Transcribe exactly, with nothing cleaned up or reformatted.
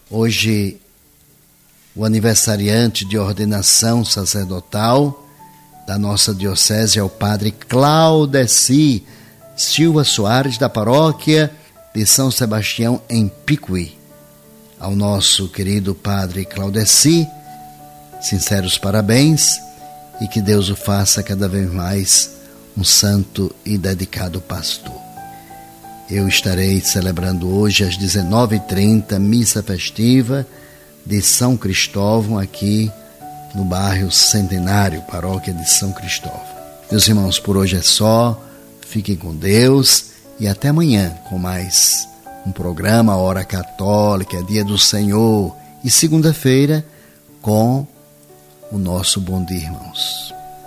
Hoje, o aniversariante de ordenação sacerdotal da nossa diocese é o padre Claudeci Silva Soares, da paróquia de São Sebastião, em Picuí. Ao nosso querido padre Claudeci, sinceros parabéns e que Deus o faça cada vez mais um santo e dedicado pastor. Eu estarei celebrando hoje às dezenove e trinta missa festiva de São Cristóvão, aqui no bairro Centenário, paróquia de São Cristóvão. Meus irmãos, por hoje é só. Fiquem com Deus e até amanhã com mais um programa Hora Católica, Dia do Senhor, e segunda-feira com o nosso Bom Dia, irmãos.